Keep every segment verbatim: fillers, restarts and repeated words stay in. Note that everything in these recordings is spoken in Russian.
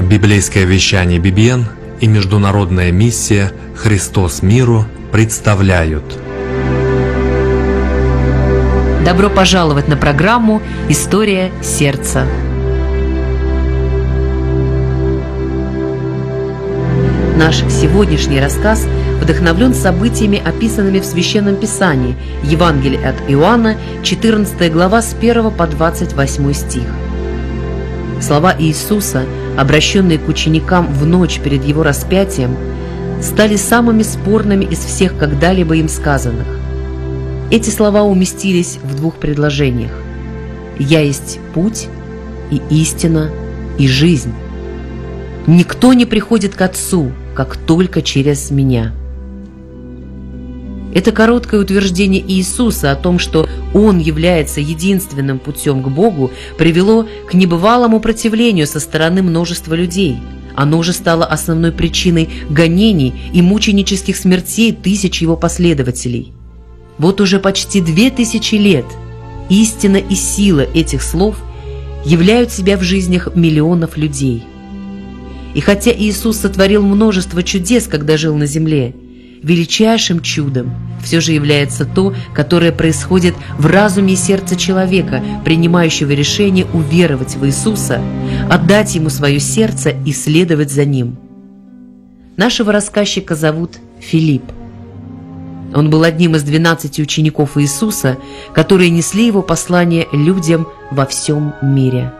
Библейское вещание би би эн и международная миссия «Христос миру» представляют. Добро пожаловать на программу «История сердца». Наш сегодняшний рассказ вдохновлен событиями, описанными в Священном Писании, Евангелие от Иоанна, четырнадцатая глава, с первого по двадцать восьмой стих. Слова Иисуса, обращенные к ученикам в ночь перед Его распятием, стали самыми спорными из всех когда-либо им сказанных. Эти слова уместились в двух предложениях: «Я есть путь и истина и жизнь. Никто не приходит к Отцу, как только через Меня». Это короткое утверждение Иисуса о том, что Он является единственным путем к Богу, привело к небывалому противлению со стороны множества людей. Оно уже стало основной причиной гонений и мученических смертей тысяч Его последователей. Вот уже почти две тысячи лет истина и сила этих слов являют себя в жизнях миллионов людей. И хотя Иисус сотворил множество чудес, когда жил на земле, величайшим чудом все же является то, которое происходит в разуме и сердце человека, принимающего решение уверовать в Иисуса, отдать Ему свое сердце и следовать за Ним. Нашего рассказчика зовут Филипп. Он был одним из двенадцати учеников Иисуса, которые несли Его послание людям во всем мире.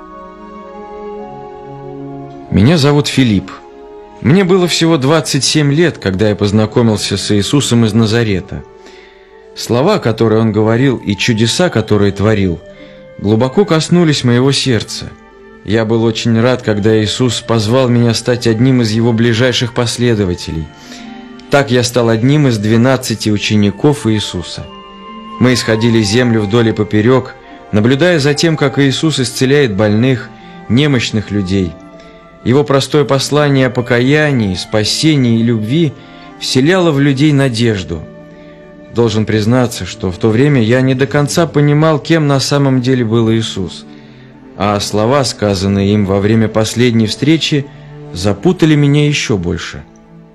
Меня зовут Филипп. Мне было всего двадцать семь лет, когда я познакомился с Иисусом из Назарета. Слова, которые Он говорил, и чудеса, которые творил, глубоко коснулись моего сердца. Я был очень рад, когда Иисус позвал меня стать одним из Его ближайших последователей. Так я стал одним из двенадцати учеников Иисуса. Мы исходили землю вдоль и поперек, наблюдая за тем, как Иисус исцеляет больных, немощных людей. Его простое послание о покаянии, спасении и любви вселяло в людей надежду. Должен признаться, что в то время я не до конца понимал, кем на самом деле был Иисус, а слова, сказанные им во время последней встречи, запутали меня еще больше.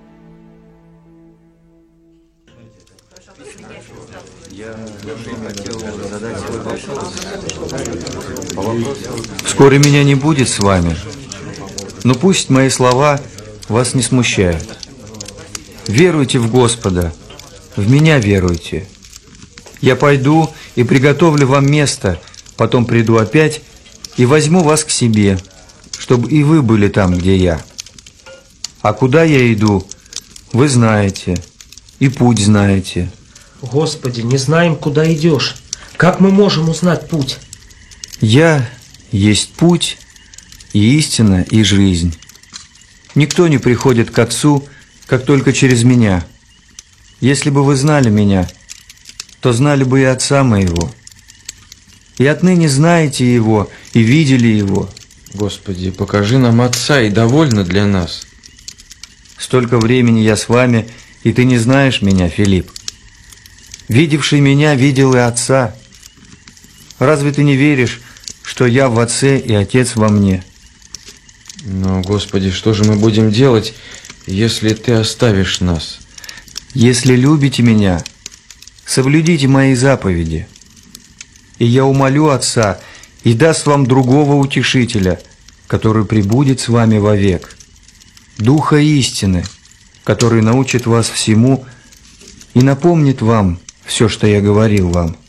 Вскоре меня не будет с вами, но пусть мои слова вас не смущают. Веруйте в Господа, в Меня веруйте. Я пойду и приготовлю вам место, потом приду опять и возьму вас к себе, чтобы и вы были там, где я. А куда я иду, вы знаете, и путь знаете. Господи, не знаем, куда идешь. Как мы можем узнать путь? Я есть путь и истина, и жизнь. Никто не приходит к Отцу, как только через Меня. Если бы вы знали Меня, то знали бы и Отца Моего. И отныне знаете Его, и видели Его. Господи, покажи нам Отца, и довольно для нас. Столько времени я с вами, и ты не знаешь Меня, Филипп. Видевший Меня видел и Отца. Разве ты не веришь, что я в Отце и Отец во мне? Но, Господи, что же мы будем делать, если Ты оставишь нас? Если любите Меня, соблюдите Мои заповеди. И я умолю Отца, и даст вам другого утешителя, который пребудет с вами вовек, Духа истины, который научит вас всему и напомнит вам все, что я говорил вам.